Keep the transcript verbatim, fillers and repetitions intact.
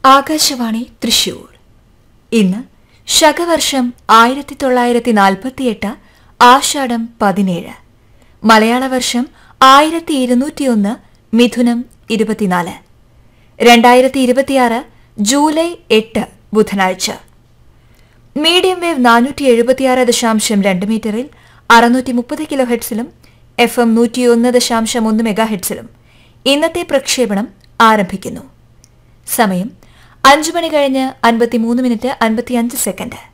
ആകാശവാണി തൃശൂർ. ഇന്ന് ശകവർഷം ആയിരത്തി തൊള്ളായിരത്തി നാൽപ്പത്തിയെട്ട് ആഷാഢം പതിനേഴ്, മലയാള വർഷം ആയിരത്തി ഇരുന്നൂറ്റിയൊന്ന് മിഥുനം ഇരുപത്തിനാല്, രണ്ടായിരത്തി ഇരുപത്തിയാറ് ജൂലൈ എട്ട് ബുധനാഴ്ച. മീഡിയം വേവ് നാനൂറ്റി എഴുപത്തിയാറ് ദശാംശം രണ്ട് മീറ്ററിൽ അറുന്നൂറ്റി മുപ്പത് കിലോ ഹെഡ്സിലും എഫ് എം നൂറ്റിയൊന്ന് ദശാംശം ഒന്ന് മെഗാ ഹെഡ്സിലും ഇന്നത്തെ പ്രക്ഷേപണം ആരംഭിക്കുന്നു. സമയം അഞ്ചു മണി കഴിഞ്ഞ് അൻപത്തിമൂന്ന് മിനിറ്റ് അൻപത്തിയഞ്ച് സെക്കൻഡ്.